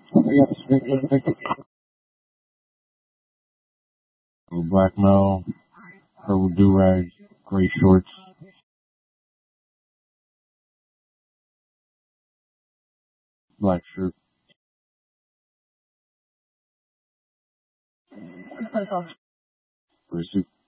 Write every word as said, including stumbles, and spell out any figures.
Black male, purple do-rag, gray shorts. Black shirt. Gray suit.